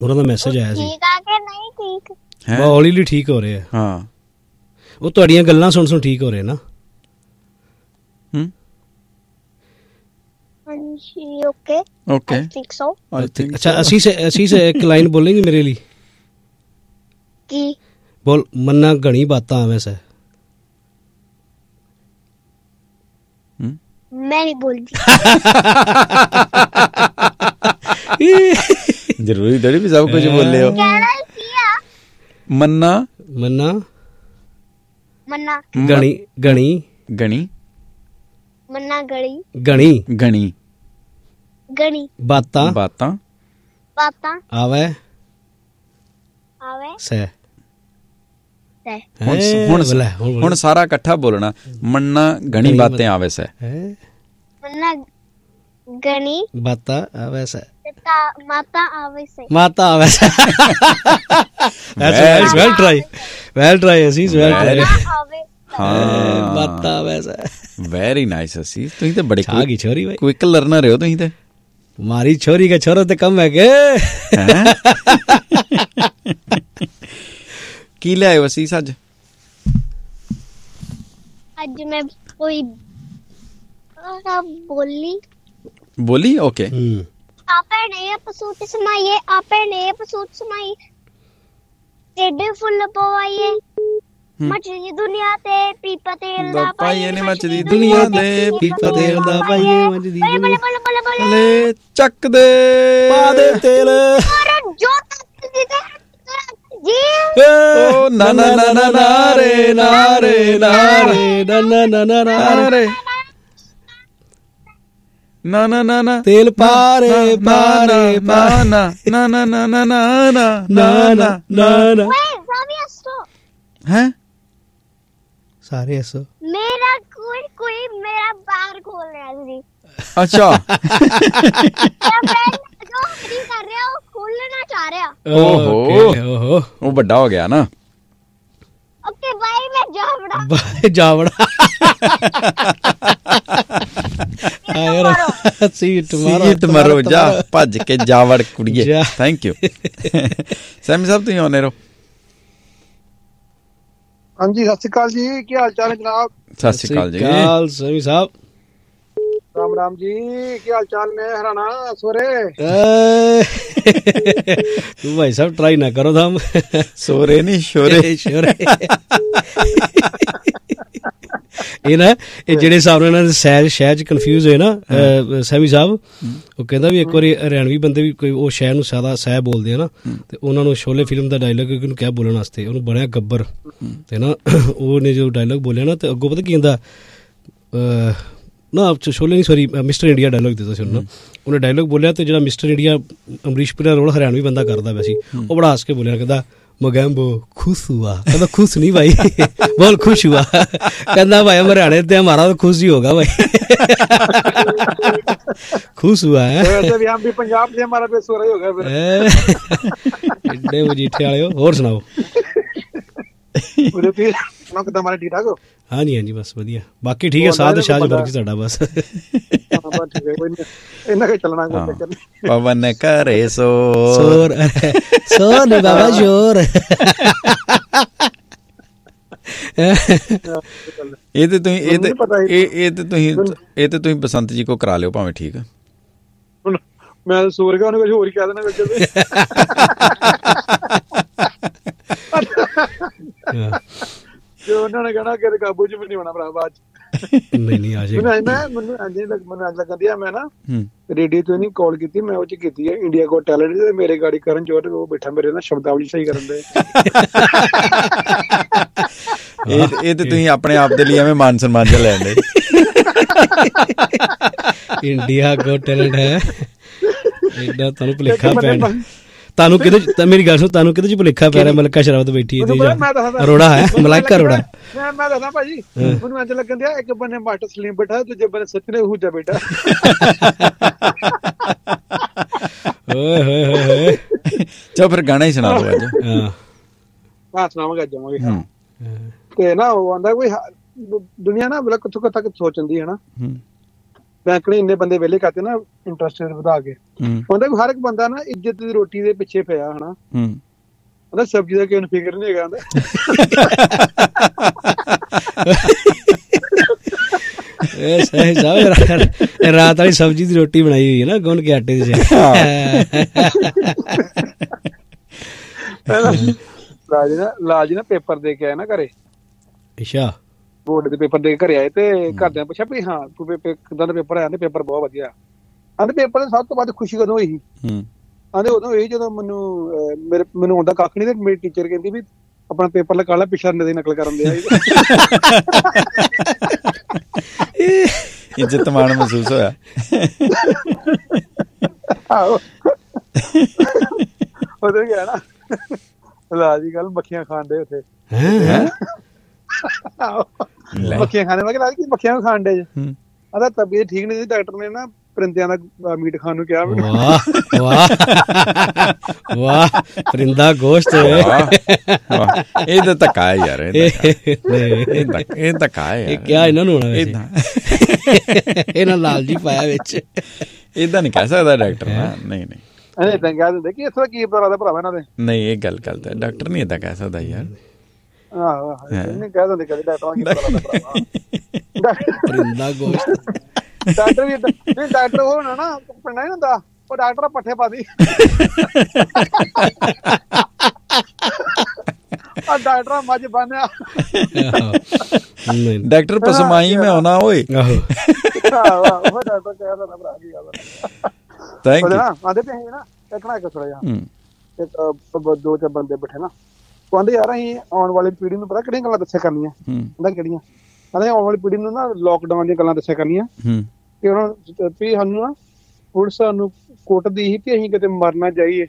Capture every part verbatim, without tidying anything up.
ਉਹਨਾਂ ਦਾ ਮੈਸੇਜ ਆਇਆ ਸੀ। ਠੀਕ ਆ ਕਿ ਨਹੀਂ ਠੀਕ? ਹੌਲੀ ਹੌਲੀ ਠੀਕ ਹੋ ਰਹੇ ਆ। ਹਾਂ ਉਹ ਤੁਹਾਡੀਆਂ ਗੱਲਾਂ ਸੁਣ ਸੁਣ ਠੀਕ ਹੋ ਰਹੇ ਨਾ। ਹੂੰ ਹਾਂਜੀ okay okay I think so. ਅੱਛਾ ਅਸੀਂ ਅਸੀਂ ਇੱਕ ਲਾਈਨ ਬੋलेंगे मेरे लिए। ਕੀ बोल मन्ना घनी बातां आवे से। मैं नहीं बोलती। जरूरी थोड़ी भी सब कुछ बोल रहे हो। कहना किया मन्ना मन्ना मन्ना घनी घनी गणी मन्ना गली घनी गणी गणी बातां बातां बातां आवे आवे से। से ਹੁਣ ਹੁਣ ਹੁਣ ਸਾਰਾ ਇਕੱਠਾ ਬੋਲਣਾ। ਮੰਨਾ ਗਣੀ ਬਾतें ਆਵੇ ਸੇ। मन्ना गणी बातां आवे से माता आवे से माता आवे से। That's well try well try असीस well try। आवे ਹਾਂ माता आवे से ਵੈਰੀ ਨਾਈਸ। ਅਸੀਂ ਤੁਸੀਂ ਤੇ ਬੜੇ आ गई छोरी भाई। ਕੁਇਕ ਲਰਨਰ ਹੋ ਤੁਸੀਂ ਤੇ। मारी छोरी का छोरो ते कम है के। ਕੀ ਲਿਆਇਓ ਅਸੀਸ ਅੱਜ? आज मैं कोई बोली ਬੋਲੀ ਓਕੇ। आपे ने पसूट समाइए आपे ने पसूट समाई टेढ़े फुੱਲ पवाइए मचदी दुनिया ते पीपा तेल दा ਪਾਈਏ ਨੇ ਮੱਚਦੀ ਦੁਨੀਆ ਦੇ पीपा तेल दा पाइए मजदी बले बले बले बले बले ਲੈ ਚੱਕ ਦੇ पा दे तेल। अरे जो तक जी ਓ ਨਾ ਨਾ ਨਾ ਨਾ ਨਾ ਰੇ ਨਾ ਰੇ ਨਾ ਰੇ ना ना ना ना ना ਨਾ ਰੇ ਨਾ ਨਾ ਨਾ ਨਾ तेल पारे पारे ਨਾ ਨਾ ਨਾ ਨਾ ਨਾ ਨਾ ਨਾ ਨਾ ना ना ना ना Wait, Ravi stop ਹੈ सारे ऐसो मेरा कोई कोई मेरा बार खोल रहा है जी ਅੱਛਾ मेरा फ्रेंड जो फ्री कर रहा है वो खोलना चाह रहा है ओहो। ओहो ਉਹ ਵੱਡਾ ਹੋ ਗਿਆ ਨਾ। ओके भाई मैं जा बड़ा बाय जावड़ा यार सीट मारो ਸੀਟ ਮਰੋ ਜਾ ਭੱਜ ਕੇ ਜਾਵੜ ਕੁੜੀਏ। ਜਾ। ਥੈਂਕ ਯੂ ਸੈਮੀ ਸਾਹਿਬ ਤੁਸੀਂ ਆਉਣੇ ਰਹੋ। ਹਾਂਜੀ ਸਤਿ ਸ਼੍ਰੀ ਅਕਾਲ ਜੀ, ਕੀ ਹਾਲ ਚਾਲ ਹੈ ਜਨਾਬ? ਸਤਿ ਸ਼੍ਰੀ ਅਕਾਲ ਜੀ। काल समी साहब राम राम जी, ਕੀ ਹਾਲ ਚਾਲ ਨੇ ਹਰਾਣਾ ਸੋਰੇ? तू भाई साहब ट्राई ना करो था हम ਸੋਰੇ ਨਹੀਂ ਸ਼ੋਰੇ ਸ਼ੋਰੇ। ਇਹ ਨਾ ਇਹ ਜਿਹੜੇ ਹਿਸਾਬ ਨਾਲ ਇਹਨਾਂ ਦੇ ਸਹਿਜ ਸ਼ਹਿਰ ਚ ਕਨਫਿਊਜ਼ ਹੋਏ ਨਾ ਸੈਮੀ ਸਾਹਿਬ, ਉਹ ਕਹਿੰਦਾ ਵੀ ਇੱਕ ਵਾਰੀ ਹਰਿਆਣਵੀ ਬੰਦੇ ਵੀ ਕੋਈ ਉਹ ਸ਼ਹਿਰ ਨੂੰ ਸਾਦਾ ਸਹਿ ਬੋਲਦੇ ਆ ਨਾ, ਤੇ ਉਹਨਾਂ ਨੂੰ ਸ਼ੋਲੇ ਫਿਲਮ ਦਾ ਡਾਇਲੋਗ ਉਹਨੂੰ ਕਿਹਾ ਬੋਲਣ ਵਾਸਤੇ, ਉਹਨੂੰ ਬਣਿਆ ਗੱਬਰ, ਤੇ ਨਾ ਉਹਨੇ ਜੋ ਡਾਇਲੋਗ ਬੋਲਿਆ ਨਾ, ਤੇ ਅੱਗੋਂ ਪਤਾ ਕੀ ਕਹਿੰਦਾ ਨਾ ਸ਼ੋਲੇ ਨਹੀਂ ਸੋਰੀ ਮਿਸਟਰ ਇੰਡੀਆ ਡਾਇਲੋਗ ਦਿੱਤਾ ਸੀ ਉਹਨੂੰ, ਉਹਨੇ ਡਾਇਲੋਗ ਬੋਲਿਆ, ਤੇ ਜਿਹੜਾ ਮਿਸਟਰ ਇੰਡੀਆ ਅਮਰੀਸ਼ ਪੁਰੀ ਦਾ ਰੋਲ ਹਰਿਆਣਵੀ ਬੰਦਾ ਕਰਦਾ ਵੈਸੇ, ਉਹ ਬੜਾ ਹੱਸ ਕੇ ਬੋਲਿਆ, ਕਹਿੰਦਾ ਮਗੈਂਬੋ ਖੁਸ਼ ਹੁਆ, ਕਹਿੰਦਾ ਖੁਸ਼ ਨਹੀਂ ਭਾਈ ਬਹੁਤ ਖੁਸ਼ ਹੁਆ, ਕਹਿੰਦਾ ਭਾਈ ਹਰਿਆਣੇ ਤੇ ਹਮਾਰਾ तो खुश ही होगा भाई खुश हुआ है वैसे भी हम भी पंजाब से हमारा भी सोरा ही होगा फिर। इतने मजीठे वाले हो। और सुनाओ मुझे फिर सुनाओ कि तुम्हारे ठीक ठाक हो? हाँ जी हाँ जी बस बढ़िया, बाकी ठीक है, साथ शाज फर्क ही साडा बस। हां बस ठीक है, कोई नहीं इन्ना के चलना कोई चक्कर नहीं। पवन करे सो सोर सोर नहीं बाबा जोर। ਇਹ ਤੇ ਤੁਸੀਂ ਇਹ ਤੇ ਇਹ ਇਹ ਤੇ ਤੁਸੀਂ ਇਹ ਤੇ ਤੁਸੀਂ ਬਸੰਤ ਜੀ ਕੋ ਕਰਾ ਲਿਓ ਭਾਵੇਂ, ਠੀਕ ਹੈ। ਹੁਣ ਮੈਂ ਸੋਰ ਗਿਆ, ਉਹਨੇ ਕੁਝ ਹੋਰ ਹੀ ਕਹਿ ਦੇਣਾ ਵਿੱਚ। ਜੋ ਉਹਨਾਂ ਨੇ ਕਹਿਣਾ ਕਿ ਕਾਬੂ ਚ ਵੀ ਨਹੀਂ ਹੋਣਾ ਭਰਾ ਬਾਅਦ ਚ। ਨਹੀਂ ਨਹੀਂ ਆ ਜਾਏਗਾ। ਮੈਂ ਮੈਨੂੰ ਅੱਜ ਮੈਨੂੰ ਅੱਜ ਲੱਗਦੀ ਆ, ਮੈਂ ਨਾ ਰੇਡੀਓ ਤੋਂ ਨਹੀਂ ਕਾਲ ਕੀਤੀ, ਮੈਂ ਉਹ ਚ ਕੀਤੀ ਹੈ ਇੰਡੀਆ ਗੋਟ ਟੈਲੈਂਟ, ਤੇ ਮੇਰੇ ਗਾੜੀ ਕਰਨ ਜੋਰ ਉਹ ਬੈਠਾ ਮੇਰੇ ਨਾਲ ਸ਼ਬਦਾਵਲੀ ਸਹੀ ਕਰਨ ਦੇ। ਇਹ ਇਹ ਤੇ ਤੁਸੀਂ ਆਪਣੇ ਆਪ ਦੇ ਲਈ ਐਵੇਂ ਮਾਨ ਸਨਮਾਨ ਚ ਲੈਂਦੇ। ਇੰਡੀਆ ਗੋਟ ਟੈਲੈਂਟ ਹੈ ਐਡਾ ਤੁਹਾਨੂੰ ਭੁਲੇਖਾ ਪੈਣ, ਤੁਹਾਨੂੰ ਕਿਹਦੇ, ਮੇਰੀ ਗੱਲ ਸੁਣ, ਤੁਹਾਨੂੰ ਕਿਹਦੇ ਚ ਭੁਲੇਖਾ ਪੈ ਰਿਹਾ? ਮਲਕਾ ਸ਼ਰਾਵਤ ਬੈਠੀ ਹੈ, ਅਰੋੜਾ ਹੈ, ਮਲਾਇਕਾ ਅਰੋੜਾ। ਮੈਂ ਮੈਂ ਦੱਸਾਂ ਭਾਜੀ, ਮੈਨੂੰ ਅੱਜ ਲੱਗਣ ਦਿਆ ਇੱਕ ਬੰਨੇ ਮਾਸਟਰ ਸਲੀਮ ਬੈਠਾ, ਦੂਜੇ ਬੰਨੇ ਸੱਚਨੇ ਹੂਜਾ ਬੈਠਾ। ਓਏ ਹੋਏ ਹੋਏ ਹੋਏ। ਚਲੋ ਫਿਰ ਗਾਣਾ ਹੀ ਸੁਣਾ ਦਿਓ ਅੱਜ। ਹਾਂ ਹਾਂ ਸੁਣਾਵਾਂਗੇ, ਅੱਜ ਜਾਵਾਂਗੇ। ਤੇ ਨਾ ਉਹ ਆਂਦਾ ਕੋਈ ਦੁਨੀਆ ਨਾ ਬਲਾ ਕਿੱਥੋਂ ਤੱਕ ਸੋਚਦੀ ਹੈ ਨਾ, ਬੈਂਕ ਨੇ ਇੰਨੇ ਬੰਦੇ ਵਿਹਲੇ ਕਰਤੇ ਨਾ ਇੰਟਰਸਟ ਰੇਟ ਵਧਾ ਕੇ। ਕਹਿੰਦਾ ਹਰ ਇੱਕ ਬੰਦਾ ਨਾ ਇੱਜ਼ਤ ਦੀ ਰੋਟੀ ਦੇ ਪਿੱਛੇ ਪਿਆ ਹਨਾ। ਕਹਿੰਦਾ ਸਬਜ਼ੀ ਦਾ ਕਿਉਂ ਫਿਕਰ ਨੀ ਹੈਗਾ। ਰਾਤ ਵਾਲੀ ਸਬਜ਼ੀ ਦੀ ਰੋਟੀ ਬਣਾਈ ਹੋਈ ਹੈ ਨਾ ਗੁੰਨ ਕੇ ਆਟੇ ਦੀ। ਲਾਜ ਨਾ ਲਾਜ ਨਾ ਪੇਪਰ ਦੇ ਕੇ ਆਇਆ ਨਾ ਘਰੇ। ਅੱਛਾ। ਬੋਰਡ ਦੇ ਪੇਪਰ ਦੇ ਕੇ ਘਰੇ ਆਏ ਤੇ ਘਰਦਿਆਂ ਪੁੱਛਿਆ ਵੀ ਹਾਂ ਕਿੱਦਾਂ ਦਾ ਪੇਪਰ ਆਇਆ? ਤੇ ਪੇਪਰ ਬਹੁਤ ਵਧੀਆ। ਆਂਦੇ ਪੇਪਰ ਸਭ ਤੋਂ ਵੱਧ ਖੁਸ਼ੀ ਕਦੋਂ ਹੋਈ ਸੀ? ਆਂਦੇ ਉਦੋਂ ਹੋਈ ਜਦੋਂ ਮੈਨੂੰ ਮੇਰੇ ਮੈਨੂੰ ਆਉਂਦਾ ਕੱਖ ਨੀ ਤੇ ਮੇਰੀ ਟੀਚਰ ਕਹਿੰਦੀ ਵੀ ਆਪਣਾ ਪੇਪਰ ਲਗਾ ਲਾ, ਪਿਛਲਾ ਦੀ ਨਕਲ ਕਰਨ ਦੇ। ਇੱਜ਼ਤ ਮਾਣ ਮਹਿਸੂਸ ਹੋਇਆ। ਆਹੋ ਉਦੋਂ ਗਿਆ ਨਾ ਲਾਜ ਦੀ ਗੱਲ ਮੱਖੀਆਂ ਖਾਣ ਦੇ ਉੱਥੇ। ਮੱਖੀਆਂ ਖਾਣੇ ਮੈਂ ਕਿਹਾ ਕੀ ਮੱਖੀਆਂ ਵੀ ਖਾਣ ਡੇ? ਆਂਦਾ ਤਬੀਅਤ ਠੀਕ ਨਹੀਂ ਸੀ, ਡਾਕਟਰ ਨੇ ਨਾ ਪਰਿੰਦਿਆਂ ਦਾ ਮੀਟ ਖਾਣ ਨੂੰ ਕਿਹਾ। ਵਾਹ ਵਾਹ ਵਾਹ, ਪਰਿੰਦਾ ਗੋਸ਼ਤ। ਇਹ ਤਾਂ ਧੱਕਾ ਹੈ ਯਾਰ, ਇਹ ਧੱਕਾ ਹੈ। ਇਹ ਕਿਆ ਇਹਨਾਂ ਨੂੰ ਹੋਣਾ? ਇਹਨਾਂ ਲਾਲ ਜੀ ਪਾਇਆ ਵਿੱਚ। ਏਦਾਂ ਨੀ ਕਹਿ ਸਕਦਾ ਡਾਕਟਰ ਨਾ। ਨਹੀਂ ਨਹੀਂ ਏਦਾਂ ਕਹਿ ਦਿੰਦੇ ਕਿ ਇਥੋਂ ਕੀ ਪਤਾ ਲੱਗਦਾ ਭਰਾਵਾ ਇਹਨਾਂ ਦੇ। ਨਹੀਂ ਇਹ ਗੱਲ ਗਲਤ ਹੈ, ਡਾਕਟਰ ਨੀ ਏਦਾਂ ਕਹਿ ਸਕਦਾ ਯਾਰ। ਆਹੋ ਕਹਿ ਦਿੰਦੇ ਕਦੇ ਡਾਕਟਰਾਂ ਕੀ ਪਤਾ ਲੱਗਦਾ ਭਰਾਵਾ। ਪਰਿੰਦਾ ਗੋਸ਼ਤ। ਡਾਕਟਰ ਵੀ ਨਹੀਂ, ਡਾਕਟਰ ਉਹ ਹੋਣਾ ਨਾ ਪਿੰਡਾਂ ਨੀ ਹੁੰਦਾ, ਉਹ ਡਾਕਟਰ ਪੱਠੇ ਪਾ ਦੀ। ਡਾਕਟਰ ਮੱਝ ਬੰਨਿਆ। ਡਾਕਟਰ ਪਸਮਾਈ ਮੈਂ ਆਉਣਾ ਓਏ। ਆਹੋ ਉਹ ਡਾਕਟਰ ਕਹਿ ਦਿੰਦਾ ਭਰਾ ਕੀ ਗੱਲ। Thank you. ਆਂਦੇ ਪਏ ਨਾ ਦੇਖਣਾ ਇੱਕ ਥੋੜਾ ਜਿਹਾ, ਇੱਕ ਦੋ ਚਾਰ ਬੰਦੇ ਬੈਠੇ ਨਾ, ਕਹਿੰਦੇ ਯਾਰ ਅਸੀਂ ਆਉਣ ਵਾਲੀ ਪੀੜ੍ਹੀ ਨੂੰ ਪਤਾ ਕਿਹੜੀਆਂ ਗੱਲਾਂ ਦੱਸਿਆ ਕਰਨੀਆਂ? ਕਹਿੰਦਾ ਕਿਹੜੀਆਂ? ਕਹਿੰਦੇ ਆਉਣ ਵਾਲੀ ਪੀੜ੍ਹੀ ਨੂੰ ਨਾ ਲੋਕਡਾਊਨ ਦੀਆਂ ਗੱਲਾਂ ਦੱਸਿਆ ਕਰਨੀਆਂ ਕਿ ਉਹਨਾਂ ਵੀ ਸਾਨੂੰ ਨਾ ਪੁਲਿਸ ਸਾਨੂੰ ਕੁੱਟਦੀ ਸੀ ਕਿ ਅਸੀਂ ਕਿਤੇ ਮਰ ਨਾ ਜਾਈਏ।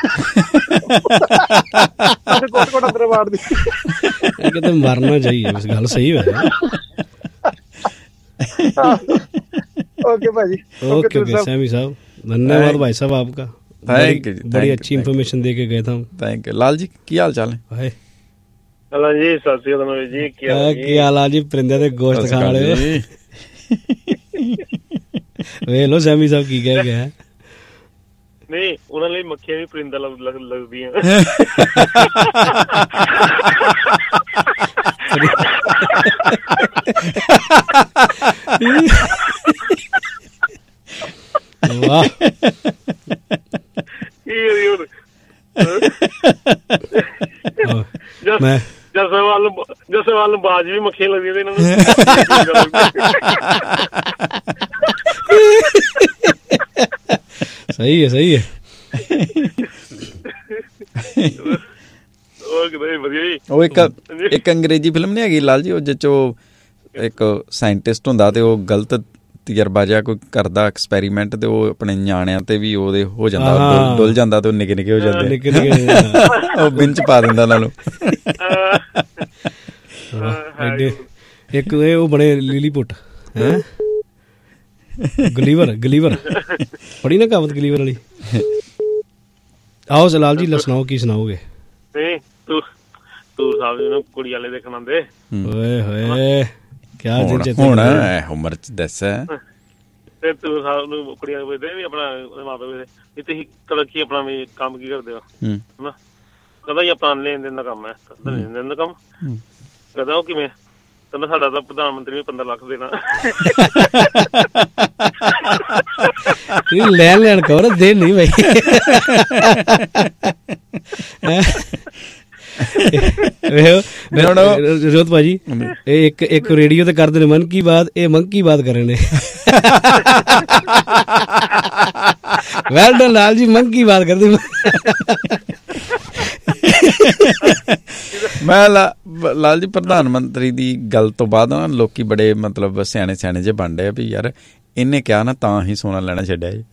ਕੋਟ ਕੋਟ ਅੰਦਰ ਵਾੜਦੀ ਕਿਤੇ ਮਰ ਨਾ ਜਾਈਏ। ਬਸ ਗੱਲ ਸਹੀ ਹੈ। ओके भाई, ओके ओके सैमी साहब, धन्यवाद भाई साहब आपका। थैंक यू, बड़ी अच्छी इन्फॉर्मेशन दे के गए थे हम। Thank you. लाल जी की हाल चाल है? हेलो जी, सत श्री अकाल जी। क्या की हाल जी? परिंदे दे गोश्त खा रहे हो? वे लो सैमी साहब की कह गया। नहीं उन्हां ਲਈ ਮੱਖੀਆਂ ਵੀ ਪਰਿੰਦਾ ਲੱਗਦੀਆਂ। ਵਾਹ ਮੈਂ ਜਸੇ ਵੱਲ ਜਸੇ ਵੱਲ ਬਾਜ ਵੀ ਮੱਖੀਆਂ ਲੱਗਦੀਆਂ ਤੇ ਇਹਨਾਂ ਨੂੰ। ਸਹੀ ਹੈ ਸਹੀ ਹੈ। ਉਹ ਇੱਕ ਇੱਕ ਅੰਗਰੇਜ਼ੀ ਫਿਲਮ ਨੀ ਹੈਗੀ ਲਾਲ ਜੀ, ਉਹ ਜਿਹ 'ਚ ਇੱਕ ਸਾਇੰਟਿਸਟ ਹੁੰਦਾ ਤੇ ਉਹ ਗਲਤ ਤਜਰਬਾ ਜਿਹਾ ਕੋਈ ਕਰਦਾ ਐਕਸਪੈਰੀਮੈਂਟ ਤੇ ਉਹ ਆਪਣੇ ਨਿਆਣਿਆਂ ਤੇ ਵੀ ਉਹਦੇ ਹੋ ਜਾਂਦਾ, ਡੁੱਲ ਜਾਂਦਾ ਤੇ ਉਹ ਨਿੱਕੇ ਨਿੱਕੇ ਹੋ ਜਾਂਦੇ, ਨਿੱਕੇ ਨਿੱਕੇ ਉਹ ਬਿੰਨ ਚ ਪਾ ਦਿੰਦਾ ਉਹਨਾਂ ਨੂੰ। ਇੱਕ ਉਹ ਬਣੇ ਲੀਲੀਪੁੱਟ ਹੈ ਗਲੀਵਰ ਗਲੀਵਰ ਪੜੀ ਨਾ ਕਹਾਵਤ ਗਲੀਵਰ ਵਾਲੀ। ਆਓ ਜਲਾਲ ਜੀ ਸੁਣਾਓ, ਕੀ ਸੁਣਾਓਗੇ? ਤੂੰ ਸਾਹਿਬ ਜੀ ਨੂੰ ਕੁੜੀ ਵਾਲੇ ਦੇਖਣ ਆਉਂਦੇ। ਓਏ ਹੋਏ ਕਿਆ ਦਿਨ ਚ ਹੁਣ ਉਮਰ ਚ ਦੱਸ ਤੇ ਤੂੰ ਸਾਹਿਬ ਨੂੰ ਕੁੜੀ ਵਾਲੇ ਪੁੱਛਦੇ ਵੀ ਆਪਣਾ ਮਾਂ ਪਿਓ ਵੀ ਤੁਸੀਂ ਤਰੱਕੀ ਆਪਣਾ ਵੀ ਕੰਮ ਕੀ ਕਰਦੇ ਹੋ? ਹਨਾ ਕਹਿੰਦਾ ਜੀ ਆਪਣਾ ਲੈਣ ਦੇਣ ਦਾ ਕੰਮ ਹੈ। ਲੈਣ ਦੇਣ ਦਾ ਕੰਮ ਕਹਿੰਦਾ ਉਹ ਕਿਵੇਂ? ਕਹਿੰਦਾ ਸਾਡਾ ਤਾਂ ਪ੍ਰਧਾਨ ਮੰਤਰੀ ਨੇ ਪੰਦਰਾਂ ਲੱਖ ਦੇਣਾ। ਲੈਣ ਲੈਣ ਕਹੋ ਦੇ ਨਹੀਂ ਬਾਈ। ਜੋਤ ਭਾਜੀ ਇਹ ਇੱਕ ਇੱਕ ਰੇਡੀਓ ਤੇ ਕਰਦੇ ਨੇ ਮਨ ਕੀ ਬਾਤ, ਇਹ ਮੰਕੀ ਬਾਤ ਕਰ ਰਹੇ ਨੇ। Well done Lal ji, monkey ਬਾਤ ਕਰਦੇ। ਮੈਂ ਲਾਲ ਜੀ ਪ੍ਰਧਾਨ ਮੰਤਰੀ ਦੀ ਗੱਲ ਤੋਂ ਬਾਅਦ ਨਾ ਲੋਕੀ ਬੜੇ ਮਤਲਬ ਸਿਆਣੇ ਸਿਆਣੇ ਜਿਹੇ ਬਣ ਡਏ ਵੀ ਯਾਰ ਇਹਨੇ ਕਿਹਾ ਨਾ ਤਾਂ ਹੀ ਸੋਨਾ ਲੈਣਾ ਛੱਡਿਆ ਜੀ।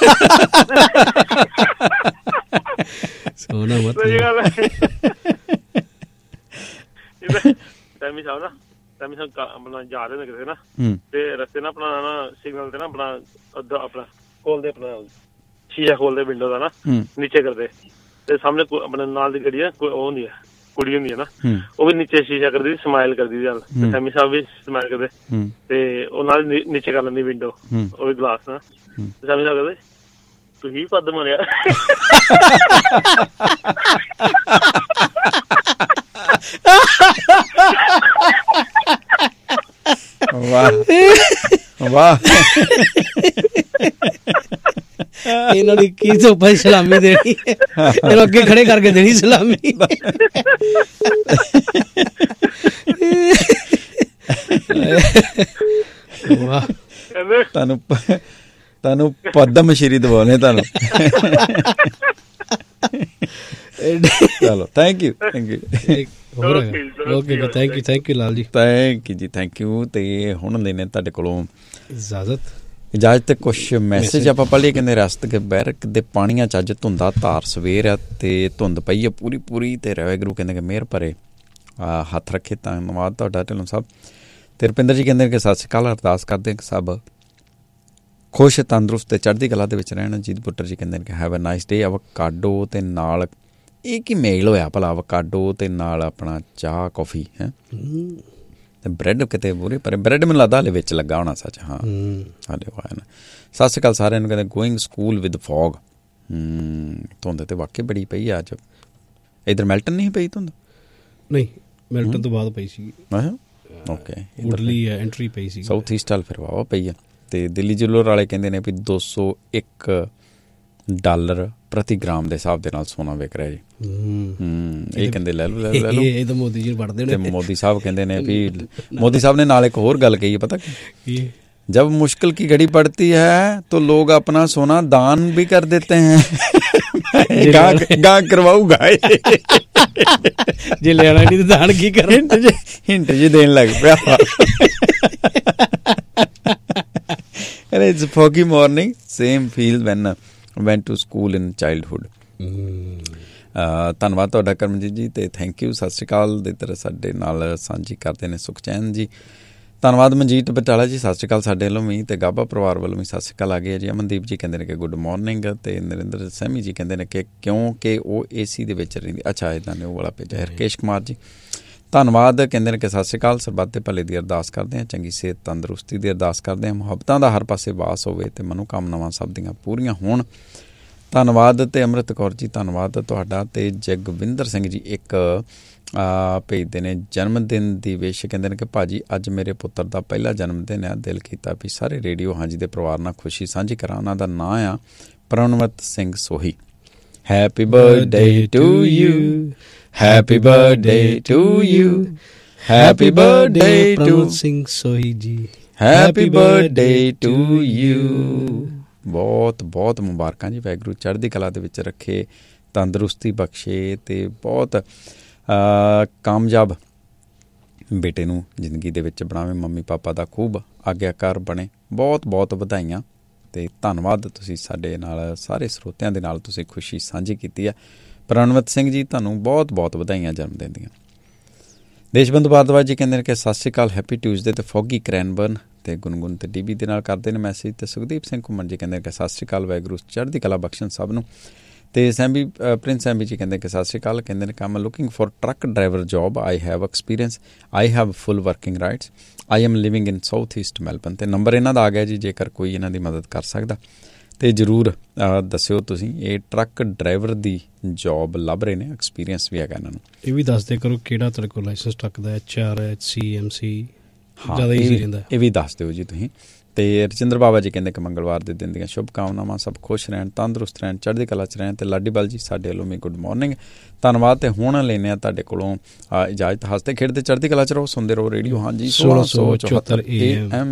ਸੋਨਾ ਮਤ ਸੈਮੀ ਸਾਹਿਬ ਨਾ ਸੈਮੀ ਸਾਹਿਬ ਆਪਣਾ ਜਾ ਰਹੇ ਨੇ ਕਿਤੇ ਨਾ ਤੇ ਰਸਤੇ ਨਾ ਆਪਣਾ ਨਾ ਸਿਗਨਲ ਤੇ ਨਾ ਆਪਣਾ ਆਪਣਾ ਖੋਲਦੇ ਆਪਣਾ ਸ਼ੀਸ਼ਾ ਖੋਲਦੇ ਵਿੰਡੋ ਦਾ ਨਾ ਨੀਚੇ ਕਰਦੇ ਤੇ ਸਾਹਮਣੇ ਆਪਣੇ ਨਾਲ ਦੀ ਗੱਡੀ ਉਹ ਹੁੰਦੀ ਹੈ ਕੁੜੀ ਹੁੰਦੀ ਹੈ ਨਾ, ਉਹ ਵੀ ਨੀਚੇ ਸ਼ੀਸ਼ਾ ਕਰਦੀ ਸਮਾਈਲ ਕਰਦੀ ਚੱਲ, ਸੈਮੀ ਸਾਹਿਬ ਵੀ ਸਮਾਈਲ ਕਰਦੇ ਤੇ ਉਹ ਨਾਲ ਨੀਚੇ ਕਰ ਲੈਂਦੀ ਵਿੰਡੋ ਉਹ ਵੀ ਗਲਾਸ ਨਾਲ, ਸੈਮੀ ਸਾਹਿਬ ਕਹਿੰਦੇ ਤੁਸੀਂ ਪੱਦ ਮਾਰਿਆ। ਵਾਹ ਵਾਹ, ਇਹਨਾਂ ਦੀ ਕੀ ਤੋਂ ਭਾਈ ਸਲਾਮੀ ਦੇਣੀ, ਇਹਨੂੰ ਅੱਗੇ ਖੜੇ ਕਰਕੇ ਦੇਣੀ ਸਲਾਮੀ। ਵਾਹ, ਤੁਹਾਨੂੰ ਤੁਹਾਨੂੰ ਪਦਮ ਸ਼੍ਰੀ ਦਵਾਉਣੇ ਤੁਹਾਨੂੰ। ਚਲੋ thank you thank you okay thank you thank you Lal ji, thank you ਜੀ ਥੈਂਕ ਯੂ। ਤੇ ਹੁਣ ਲੈਣੇ ਤੁਹਾਡੇ ਕੋਲੋਂ ਇਜਾਜ਼ਤ ਇਜਾਜ਼ਤ ਤੇ ਕੁਛ ਮੈਸੇਜ ਆਪਾਂ ਪੜ੍ਹੀਏ। ਕਹਿੰਦੇ ਰਸਤ ਕੇ ਬੈਰਕ ਦੇ ਪਾਣੀਆਂ 'ਚ ਅੱਜ ਧੁੰਦਾ ਧਾਰ ਸਵੇਰ ਆ ਤੇ ਧੁੰਦ ਪਈ ਆ ਪੂਰੀ ਪੂਰੀ, ਤੇ ਵਾਹਿਗੁਰੂ ਕਹਿੰਦੇ ਕਿ ਮਿਹਰ ਭਰੇ ਹੱਥ ਰੱਖੇ। ਧੰਨਵਾਦ ਤੁਹਾਡਾ ਢਿੱਲੋਂ ਸਾਹਿਬ। ਤੇ ਰੁਪਿੰਦਰ ਜੀ ਕਹਿੰਦੇ ਕਿ ਸਤਿ ਸ਼੍ਰੀ ਅਕਾਲ, ਅਰਦਾਸ ਕਰਦੇ ਕਿ ਸਭ ਖੁਸ਼ ਤੰਦਰੁਸਤ ਤੇ ਚੜ੍ਹਦੀ ਕਲਾ ਦੇ ਵਿੱਚ ਰਹਿਣ। ਜੀਤ ਪੁੱਤਰ ਜੀ ਕਹਿੰਦੇ ਕਿ ਹੈਵ ਅ ਨਾਈਸ ਡੇ। ਅਵਕਾਡੋ ਤੇ ਨਾਲ ਇਹ ਕੀ ਮੇਲ ਹੋਇਆ ਭਲਾ, ਅਵਕਾਡੋ ਤੇ ਨਾਲ ਆਪਣਾ ਚਾਹ ਕੌਫੀ ਹੈ ਤੇ ਬ੍ਰੈਡ ਕਿਤੇ ਪੂਰੇ ਪਰ ਬ੍ਰੈਡ ਮੈਨੂੰ ਲੱਗਦਾ ਹਾਲੇ ਵਿੱਚ ਲੱਗਾ ਹੋਣਾ ਸੱਚ। ਹਾਂ ਸਾਡੇ ਹੋਇਆ ਨਾ। ਸਤਿ ਸ਼੍ਰੀ ਅਕਾਲ ਸਾਰਿਆਂ ਨੂੰ। ਕਹਿੰਦੇ ਗੋਇੰਗ ਸਕੂਲ ਵਿਦ ਫੌਗ। ਧੁੰਦ ਤੇ ਵਾਕਈ ਬੜੀ ਪਈ ਆ ਅੱਜ। ਇੱਧਰ ਮੈਲਟਨ ਨਹੀਂ ਪਈ ਧੁੰਦ? ਨਹੀਂ ਮੈਲਟਨ ਤੋਂ ਬਾਅਦ ਪਈ ਸੀ। ਓਕੇ ਉਡਲੀ ਐਂਟਰੀ ਪਈ ਸੀ ਸਾਊਥ ਈਸਟ ਵੱਲ ਫਿਰ ਵਾਹਵਾ ਪਈ ਆ। ਤੇ ਦਿੱਲੀ ਜੁਲਰ ਵਾਲੇ ਕਹਿੰਦੇ ਨੇ ਵੀ ਦੋ ਸੌ ਇੱਕ ਡਾਲਰ ਪ੍ਰਤੀ ਗ੍ਰਾਮ ਦੇ ਹਿਸਾਬ ਦੇ ਨਾਲ ਸੋਨਾ ਵਿਕ ਰਿਹਾ ਜੀ। ਇਹ ਕਹਿੰਦੇ ਲੈ ਲਓ ਲੈ ਲਓ ਲੈ ਲਓ। ਇਹ ਤਾਂ ਮੋਦੀ ਜੀ ਪੜ੍ਹਦੇ ਨੇ। ਤੇ ਮੋਦੀ ਸਾਹਿਬ ਕਹਿੰਦੇ ਨੇ ਵੀ ਮੋਦੀ ਸਾਹਿਬ ਨੇ ਨਾਲ ਇੱਕ ਹੋਰ ਗੱਲ ਕਹੀ ਹੈ ਪਤਾ ਕੀ, जब मुश्किल की घड़ी पड़ती है तो लोग अपना सोना दान भी कर देते हैं। गा करवाऊगा जे लेना नहीं तो दान की कर। हिंट जी देन लग पिया। It's foggy morning, same feel when went to school in childhood. ਧੰਨਵਾਦ ਤੁਹਾਡਾ ਕਰਮਜੀਤ ਜੀ ਤੇ ਥੈਂਕ ਯੂ। ਸਤਿ ਸ਼੍ਰੀ ਅਕਾਲ ਦੇ ਤਰ੍ਹਾਂ ਸਾਡੇ ਨਾਲ ਸਾਂਝੀ ਕਰਦੇ ਨੇ ਸੁਖਚੈਨ ਜੀ। ਧੰਨਵਾਦ ਮਨਜੀਤ ਬਟਾਲਾ ਜੀ, ਸਤਿ ਸ਼੍ਰੀ ਅਕਾਲ ਸਾਡੇ ਵੱਲੋਂ ਵੀ। ਤੇ ਗਾਬਾ ਪਰਿਵਾਰ ਵੱਲੋਂ ਵੀ ਸਤਿ ਸ਼੍ਰੀ ਅਕਾਲ ਆ ਗਈ ਹੈ ਜੀ। ਅਮਨਦੀਪ ਜੀ ਕਹਿੰਦੇ ਨੇ ਕਿ ਗੁੱਡ ਮਾਰਨਿੰਗ। ਤੇ ਨਰਿੰਦਰ ਸੈਮੀ ਜੀ ਕਹਿੰਦੇ ਨੇ ਕਿ ਕਿਉਂਕਿ ਉਹ ਏ ਸੀ ਦੇ ਵਿੱਚ ਰਹਿੰਦੀ। ਅੱਛਾ ਇੱਦਾਂ ਨੇ ਉਹ ਵਾਲਾ ਭੇਜਿਆ। ਰਕੇਸ਼ ਕੁਮਾਰ ਜੀ ਧੰਨਵਾਦ ਕਹਿੰਦੇ ਨੇ ਕਿ ਸਤਿ ਸ਼੍ਰੀ ਅਕਾਲ। ਸਰਬੱਤ ਦੇ ਭਲੇ ਦੀ ਅਰਦਾਸ ਕਰਦੇ ਹਾਂ, ਚੰਗੀ ਸਿਹਤ ਤੰਦਰੁਸਤੀ ਦੀ ਅਰਦਾਸ ਕਰਦੇ ਹਾਂ, ਮੁਹੱਬਤਾਂ ਦਾ ਹਰ ਪਾਸੇ ਵਾਸ ਹੋਵੇ ਤੇ ਮਨੋਕਾਮਨਾਵਾਂ ਸਭ ਦੀਆਂ ਪੂਰੀਆਂ ਹੋਣ। ਧੰਨਵਾਦ। ਤੇ ਅੰਮ੍ਰਿਤ ਕੌਰ ਜੀ ਧੰਨਵਾਦ ਤੁਹਾਡਾ। ਤੇ ਜਗਵਿੰਦਰ ਸਿੰਘ ਜੀ ਇੱਕ ਭੇਜਦੇ ਨੇ ਜਨਮ ਦਿਨ ਦੀ ਵਿਸ਼। ਕਹਿੰਦੇ ਨੇ ਕਿ ਭਾਜੀ ਅੱਜ ਮੇਰੇ ਪੁੱਤਰ ਦਾ ਪਹਿਲਾ ਜਨਮ ਦਿਨ ਆ, ਦਿਲ ਕੀਤਾ ਵੀ ਸਾਰੇ ਰੇਡੀਓ ਹਾਂਜੀ ਦੇ ਪਰਿਵਾਰ ਨਾਲ ਖੁਸ਼ੀ ਸਾਂਝੀ ਕਰਾਂ। ਉਹਨਾਂ ਦਾ ਨਾਂ ਆ ਪ੍ਰਣਵਤ Singh Sohi. Happy birthday to you, happy birthday to you, happy birthday to Singh Sohi ਜੀ, ਹੈਪੀ ਬਰਥਡੇ ਟੂ ਯੂ। ਬਹੁਤ ਬਹੁਤ ਮੁਬਾਰਕਾਂ ਜੀ। ਵਾਹਿਗੁਰੂ ਚੜ੍ਹਦੀ ਕਲਾ ਦੇ ਵਿੱਚ ਰੱਖੇ, ਤੰਦਰੁਸਤੀ ਬਖਸ਼ੇ ਤੇ ਬਹੁਤ ਕਾਮਯਾਬ ਬੇਟੇ ਨੂੰ ਜ਼ਿੰਦਗੀ ਦੇ ਵਿੱਚ ਬਣਾਵੇ। ਮੰਮੀ ਪਾਪਾ ਦਾ ਖੂਬ ਆਗਿਆਕਾਰ ਬਣੇ। ਬਹੁਤ ਬਹੁਤ ਵਧਾਈਆਂ ਤੇ ਧੰਨਵਾਦ। ਤੁਸੀਂ ਸਾਡੇ ਨਾਲ ਸਾਰੇ ਸਰੋਤਿਆਂ ਦੇ ਨਾਲ ਤੁਸੀਂ ਖੁਸ਼ੀ ਸਾਂਝੀ ਕੀਤੀ ਹੈ। ਪ੍ਰਣਵਤ ਸਿੰਘ ਜੀ ਤੁਹਾਨੂੰ ਬਹੁਤ ਬਹੁਤ ਵਧਾਈਆਂ ਜਨਮ ਦਿਨ ਦੀਆਂ। ਦੇਸ਼ਬੰਧੂ ਭਾਰਦਵਾਜ ਜੀ ਕਹਿੰਦੇ ਨੇ ਕਿ ਸਤਿ ਸ਼੍ਰੀ ਅਕਾਲ, ਹੈਪੀ ਟਿਊਜ਼ਡੇ। ਤੇ ਫੌਗੀ ਕਰੈਨਬਰਨ ਤੇ ਗੁਨਗੁਨ ਤੇ ਡੀਬੀ ਦੇ ਨਾਲ ਕਰਦੇ ਨੇ ਮੈਸੇਜ। ਤੇ ਸੁਖਦੀਪ ਸਿੰਘ ਘੁੰਮਣ ਜੀ ਕਹਿੰਦੇ ਕਿ ਸਤਿ ਸ਼੍ਰੀ ਅਕਾਲ, ਵਾਹਿਗੁਰੂ ਚੜ੍ਹਦੀ ਕਲਾ ਬਖਸ਼ਣ ਸਭ ਨੂੰ। ਤੇ ਸੈਂਬੀ ਪ੍ਰਿੰਸ ਸੈਂਬੀ ਜੀ ਕਹਿੰਦੇ ਕਿ ਸਤਿ ਸ਼੍ਰੀ ਅਕਾਲ। ਕਹਿੰਦੇ ਨੇ ਕਿ ਆਮ looking for truck driver job, I have experience, I have full working rights, I am living in south East Melbourne. ਤੇ ਨੰਬਰ ਇਹਨਾਂ ਦਾ ਆ ਗਿਆ ਜੀ, ਜੇਕਰ ਕੋਈ ਇਹਨਾਂ ਦੀ ਮਦਦ ਕਰ ਸਕਦਾ ਤੇ ਜ਼ਰੂਰ ਦੱਸਿਓ ਤੁਸੀਂ। ਇਹ ਟਰੱਕ ਡਰਾਈਵਰ ਦੀ ਜੋਬ ਲੱਭ ਰਹੇ ਨੇ, ਐਕਸਪੀਰੀਅੰਸ ਵੀ ਹੈਗਾ ਇਹਨਾਂ ਨੂੰ। ਇਹ ਵੀ ਦੱਸ ਦਿਓ ਕਰੋ ਕਿਹੜਾ ਤੁਹਾਡੇ ਕੋਲ ਲਾਇਸੈਂਸ ਟਰੱਕ ਦਾ, H R, H C, M C ਜ਼ਿਆਦਾ ਈਜ਼ੀ ਰਹਿੰਦਾ। ਇਹ ਵੀ ਦੱਸ ਦਿਓ ਜੀ ਤੁਸੀਂ। ਤੇ ਰਜਿੰਦਰ ਬਾਬਾ ਜੀ ਕਹਿੰਦੇ ਕਿ ਮੰਗਲਵਾਰ ਦੇ ਦਿਨ ਦੀਆਂ ਸ਼ੁਭ ਕਾਮਨਾਵਾਂ, ਸਭ ਖੁਸ਼ ਰਹਿਣ, ਤੰਦਰੁਸਤ ਰਹਿਣ, ਚੜ੍ਹਦੀ ਕਲਾ 'ਚ ਰਹਿਣ। ਤੇ ਲਾਡੀਵਾਲ ਜੀ ਸਾਡੇ ਵੱਲੋਂ ਵੀ ਗੁੱਡ ਮਾਰਨਿੰਗ, ਧੰਨਵਾਦ। ਤੇ ਹੁਣ ਲੈਂਦੇ ਹਾਂ ਤੁਹਾਡੇ ਕੋਲੋਂ ਇਜਾਜ਼ਤ। ਹੱਸਦੇ ਖੇਡਦੇ ਚੜ੍ਹਦੀ ਕਲਾ 'ਚ ਰਹੋ, ਸੁਣਦੇ ਰਹੋ ਰੇਡੀਓ ਹਾਂਜੀ ਸੋਲਾਂ ਸੌ ਚੁਹੱਤਰ ਏ ਐਮ।